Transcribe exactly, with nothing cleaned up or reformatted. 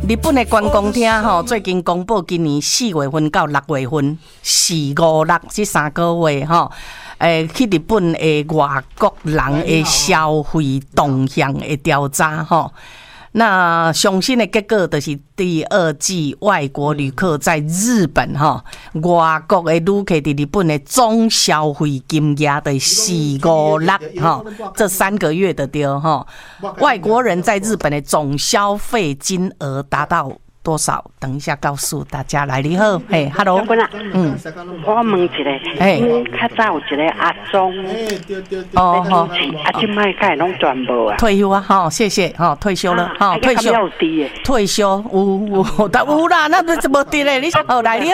日本的观光厅吼，最近公布今年四月份到六月份，四五六这三个月吼，诶，去日本的外国人的消费动向的调查吼。那上新的结果就是第二季外国旅客在日本哈，外国的旅客在日本的总消费金额的四五六哈，这三个月的对哈，外国人在日本的总消费金额达到多少？等一下告诉大家。来，你好，嘿 ，Hello， 嗯，我问一下，嘿，较早有一个阿忠，哦吼，啊，即摆该拢全无啊， 退休啊，哈，谢谢，哈，退休了，哈，退休，退休，有有，但有啦，那怎么的嘞？你好来，你好。